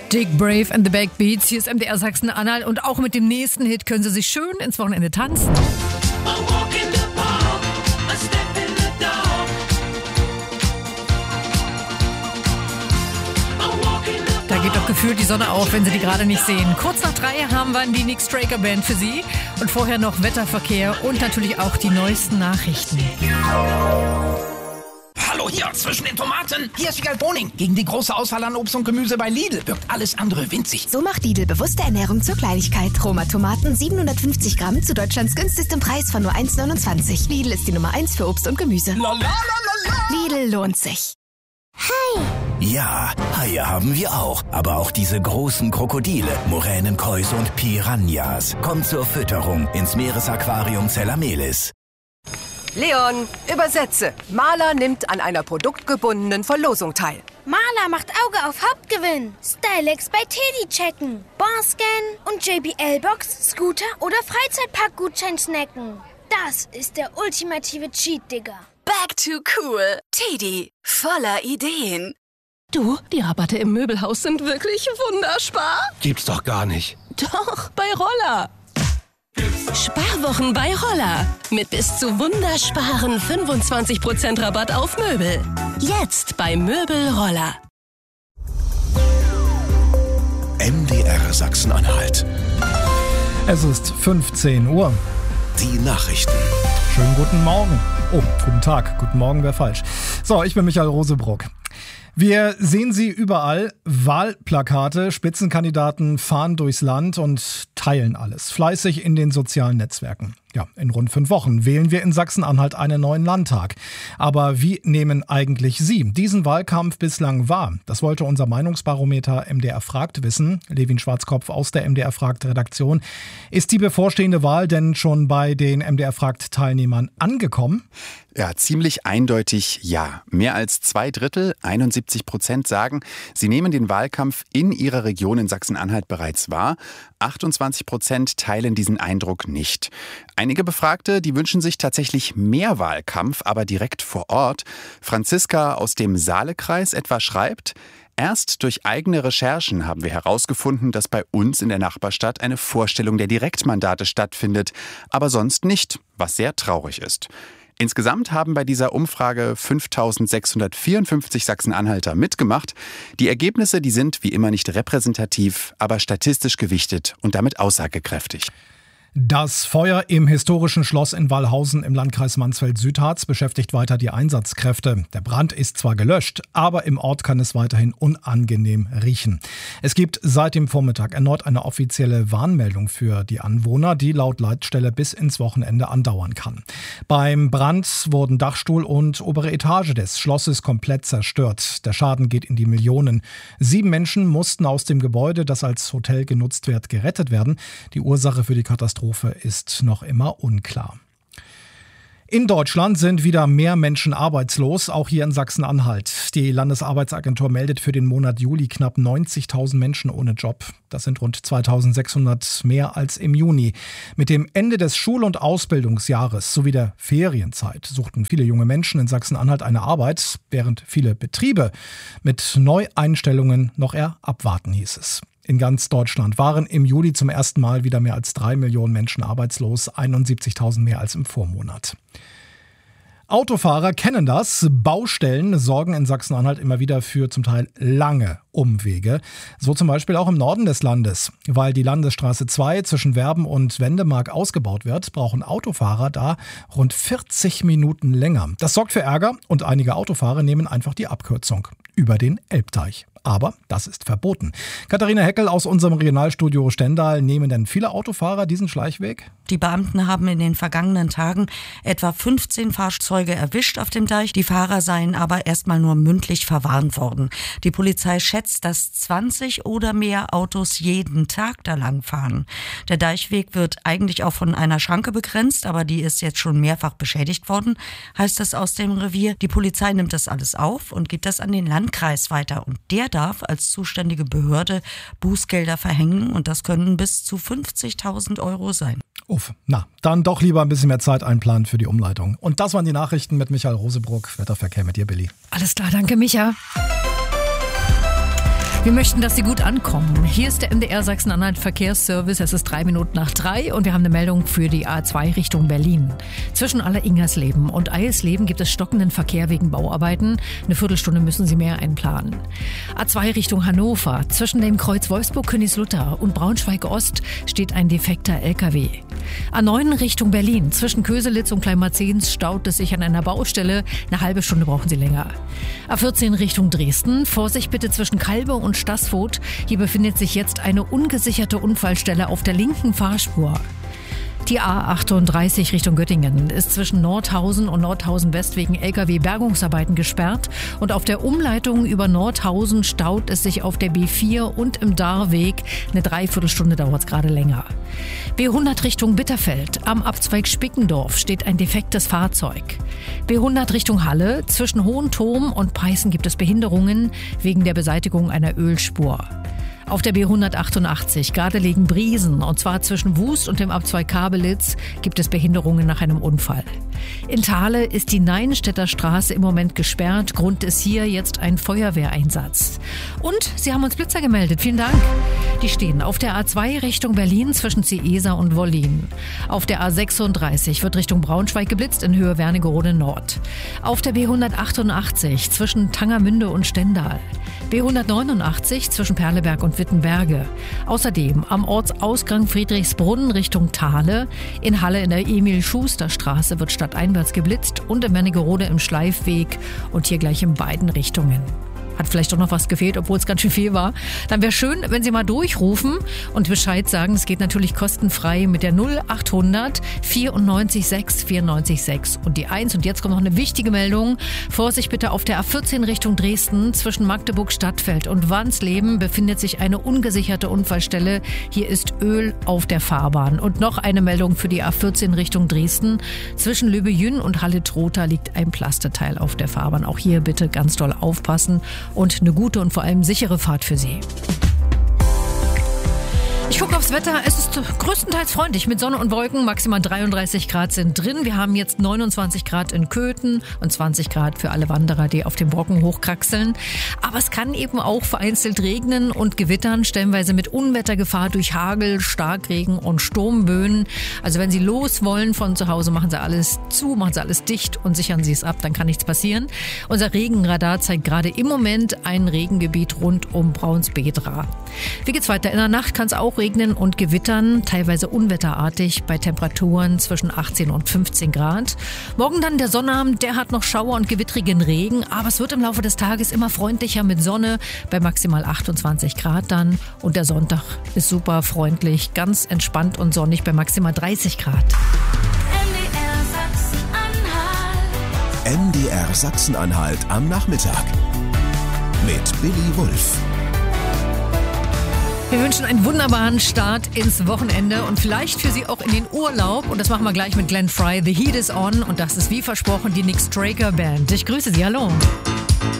Dick Brave and the Backbeats. Hier ist MDR Sachsen-Anhalt und auch mit dem nächsten Hit können Sie sich schön ins Wochenende tanzen. Da geht doch gefühlt die Sonne auf, wenn Sie die gerade nicht sehen. Kurz nach 3 haben wir die Nick Straker Band für Sie und vorher noch Wetterverkehr und natürlich auch die neuesten Nachrichten. Hallo hier, zwischen den Tomaten. Hier ist Wiegald Boning. Gegen die große Auswahl an Obst und Gemüse bei Lidl wirkt alles andere winzig. So macht Lidl bewusste Ernährung zur Kleinigkeit. Roma-Tomaten 750 Gramm zu Deutschlands günstigstem Preis von nur 1,29. Lidl ist die Nummer 1 für Obst und Gemüse. Lidl lohnt sich. Hai! Ja, Haie haben wir auch. Aber auch diese großen Krokodile, Muränen, Kois und Piranhas. Kommt zur Fütterung ins Meeresaquarium Zellamelis. Leon, übersetze. Maler nimmt an einer produktgebundenen Verlosung teil. Maler macht Auge auf Hauptgewinn. Stylex bei Teddy checken. Barscan und JBL-Box, Scooter oder Freizeitpark-Gutschein snacken. Das ist der ultimative Cheat, Digga. Back to cool. Teddy, voller Ideen. Du, die Rabatte im Möbelhaus sind wirklich wunderspar. Gibt's doch gar nicht. Doch, bei Roller. Sparwochen bei Roller. Mit bis zu wundersparen 25% Rabatt auf Möbel. Jetzt bei Möbel Roller. MDR Sachsen-Anhalt. Es ist 15 Uhr. Die Nachrichten. Schönen guten Morgen. Oh, guten Tag. Guten Morgen wäre falsch. So, ich bin Michael Rosebrock. Wir sehen sie überall. Wahlplakate, Spitzenkandidaten fahren durchs Land und teilen alles. Fleißig in den sozialen Netzwerken. Ja, in rund 5 Wochen wählen wir in Sachsen-Anhalt einen neuen Landtag. Aber wie nehmen eigentlich Sie diesen Wahlkampf bislang wahr? Das wollte unser Meinungsbarometer MDR fragt wissen. Levin Schwarzkopf aus der MDR fragt Redaktion. Ist die bevorstehende Wahl denn schon bei den MDR fragt Teilnehmern angekommen? Ja, ziemlich eindeutig ja. Mehr als 2/3, 71%, sagen, sie nehmen den Wahlkampf in ihrer Region in Sachsen-Anhalt bereits wahr. 28% teilen diesen Eindruck nicht. Einige Befragte, die wünschen sich tatsächlich mehr Wahlkampf, aber direkt vor Ort. Franziska aus dem Saalekreis etwa schreibt: Erst durch eigene Recherchen haben wir herausgefunden, dass bei uns in der Nachbarstadt eine Vorstellung der Direktmandate stattfindet, aber sonst nicht, was sehr traurig ist. Insgesamt haben bei dieser Umfrage 5.654 Sachsen-Anhalter mitgemacht. Die Ergebnisse, die sind wie immer nicht repräsentativ, aber statistisch gewichtet und damit aussagekräftig. Das Feuer im historischen Schloss in Wallhausen im Landkreis Mansfeld-Südharz beschäftigt weiter die Einsatzkräfte. Der Brand ist zwar gelöscht, aber im Ort kann es weiterhin unangenehm riechen. Es gibt seit dem Vormittag erneut eine offizielle Warnmeldung für die Anwohner, die laut Leitstelle bis ins Wochenende andauern kann. Beim Brand wurden Dachstuhl und obere Etage des Schlosses komplett zerstört. Der Schaden geht in die Millionen. 7 Menschen mussten aus dem Gebäude, das als Hotel genutzt wird, gerettet werden. Die Ursache für die Katastrophe ist noch immer unklar. In Deutschland sind wieder mehr Menschen arbeitslos, auch hier in Sachsen-Anhalt. Die Landesarbeitsagentur meldet für den Monat Juli knapp 90.000 Menschen ohne Job. Das sind rund 2.600 mehr als im Juni. Mit dem Ende des Schul- und Ausbildungsjahres sowie der Ferienzeit suchten viele junge Menschen in Sachsen-Anhalt eine Arbeit, während viele Betriebe mit Neueinstellungen noch eher abwarten, hieß es. In ganz Deutschland waren im Juli zum ersten Mal wieder mehr als 3 Millionen Menschen arbeitslos, 71.000 mehr als im Vormonat. Autofahrer kennen das. Baustellen sorgen in Sachsen-Anhalt immer wieder für zum Teil lange Umwege. So zum Beispiel auch im Norden des Landes. Weil die Landesstraße 2 zwischen Werben und Wendemark ausgebaut wird, brauchen Autofahrer da rund 40 Minuten länger. Das sorgt für Ärger und einige Autofahrer nehmen einfach die Abkürzung über den Elbteich. Aber das ist verboten. Katharina Heckel aus unserem Regionalstudio Stendal. Nehmen denn viele Autofahrer diesen Schleichweg? Die Beamten haben in den vergangenen Tagen etwa 15 Fahrzeuge erwischt auf dem Deich. Die Fahrer seien aber erstmal nur mündlich verwarnt worden. Die Polizei schätzt, dass 20 oder mehr Autos jeden Tag da lang fahren. Der Deichweg wird eigentlich auch von einer Schranke begrenzt, aber die ist jetzt schon mehrfach beschädigt worden, heißt es aus dem Revier. Die Polizei nimmt das alles auf und gibt das an den Landkreis weiter. Und der darf als zuständige Behörde Bußgelder verhängen und das können bis zu 50.000 Euro sein. Uff, na, dann doch lieber ein bisschen mehr Zeit einplanen für die Umleitung. Und das waren die Nachrichten mit Michael Rosebrock. Wetterverkehr mit dir, Billy. Alles klar, danke, Micha. Wir möchten, dass Sie gut ankommen. Hier ist der MDR Sachsen-Anhalt Verkehrsservice. Es ist 3 Minuten nach 3 und wir haben eine Meldung für die A2 Richtung Berlin. Zwischen Aller-Ingersleben und Eilsleben gibt es stockenden Verkehr wegen Bauarbeiten. Eine Viertelstunde müssen Sie mehr einplanen. A2 Richtung Hannover. Zwischen dem Kreuz Wolfsburg-Königslutter und Braunschweig-Ost steht ein defekter LKW. A9 Richtung Berlin. Zwischen Köselitz und Kleinmarzens staut es sich an einer Baustelle. Eine halbe Stunde brauchen Sie länger. A14 Richtung Dresden. Vorsicht bitte zwischen Kalbe und Stassfurt. Hier befindet sich jetzt eine ungesicherte Unfallstelle auf der linken Fahrspur. Die A38 Richtung Göttingen ist zwischen Nordhausen und Nordhausen West wegen LKW-Bergungsarbeiten gesperrt und auf der Umleitung über Nordhausen staut es sich auf der B4 und im Darweg. Eine Dreiviertelstunde dauert es gerade länger. B100 Richtung Bitterfeld. Am Abzweig Spickendorf steht ein defektes Fahrzeug. B100 Richtung Halle. Zwischen Hohenturm und Peißen gibt es Behinderungen wegen der Beseitigung einer Ölspur. Auf der B188 Gardelegen-Briesen, und zwar zwischen Wust und dem Abzweig Kabelitz, gibt es Behinderungen nach einem Unfall. In Thale ist die Neinstädter Straße im Moment gesperrt. Grund ist hier jetzt ein Feuerwehreinsatz. Und Sie haben uns Blitzer gemeldet. Vielen Dank. Die stehen auf der A2 Richtung Berlin zwischen Ciesa und Wollin. Auf der A36 wird Richtung Braunschweig geblitzt in Höhe Wernigerode Nord. Auf der B188 zwischen Tangermünde und Stendal. B189 zwischen Perleberg und Wittenberge. Außerdem am Ortsausgang Friedrichsbrunn Richtung Thale. In Halle in der Emil-Schuster-Straße wird stadteinwärts geblitzt und in Wernigerode im Schleifweg und hier gleich in beiden Richtungen. Hat vielleicht doch noch was gefehlt, obwohl es ganz schön viel war. Dann wäre schön, wenn Sie mal durchrufen und Bescheid sagen. Es geht natürlich kostenfrei mit der 0800 94 6 94 6 und die 1. Und jetzt kommt noch eine wichtige Meldung. Vorsicht bitte, auf der A14 Richtung Dresden zwischen Magdeburg-Stadtfeld und Wansleben befindet sich eine ungesicherte Unfallstelle. Hier ist Öl auf der Fahrbahn. Und noch eine Meldung für die A14 Richtung Dresden. Zwischen Löbejün und Halle-Trotha liegt ein Plasteteil auf der Fahrbahn. Auch hier bitte ganz doll aufpassen. Und eine gute und vor allem sichere Fahrt für Sie. Ich gucke aufs Wetter. Es ist größtenteils freundlich mit Sonne und Wolken. Maximal 33 Grad sind drin. Wir haben jetzt 29 Grad in Köthen und 20 Grad für alle Wanderer, die auf dem Brocken hochkraxeln. Aber es kann eben auch vereinzelt regnen und gewittern, stellenweise mit Unwettergefahr durch Hagel, Starkregen und Sturmböen. Also wenn Sie los wollen von zu Hause, machen Sie alles zu, machen Sie alles dicht und sichern Sie es ab, dann kann nichts passieren. Unser Regenradar zeigt gerade im Moment ein Regengebiet rund um Braunsbedra. Wie geht's weiter? In der Nacht kann es auch regnen und gewittern, teilweise unwetterartig bei Temperaturen zwischen 18 und 15 Grad. Morgen dann der Sonnabend, der hat noch Schauer und gewittrigen Regen, aber es wird im Laufe des Tages immer freundlicher mit Sonne bei maximal 28 Grad dann. Und der Sonntag ist super freundlich, ganz entspannt und sonnig bei maximal 30 Grad. MDR Sachsen-Anhalt am Nachmittag mit Billy Wulff. Wir wünschen einen wunderbaren Start ins Wochenende und vielleicht für Sie auch in den Urlaub. Und das machen wir gleich mit Glenn Frey. The Heat is on. Und das ist wie versprochen die Nick Straker Band. Ich grüße Sie. Hallo.